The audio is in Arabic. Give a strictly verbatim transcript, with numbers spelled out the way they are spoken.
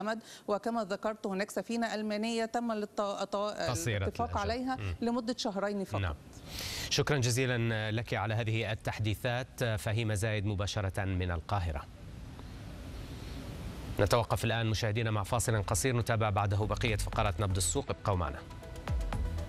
وكما ذكرت هناك سفينة ألمانية تم الاتفاق عليها لمدة شهرين فقط. نعم. شكرا جزيلا لك على هذه التحديثات فهيمة زايد مباشرة من القاهرة. نتوقف الآن مشاهدينا مع فاصل قصير، نتابع بعده بقية فقرات نبض السوق، ابقوا معنا.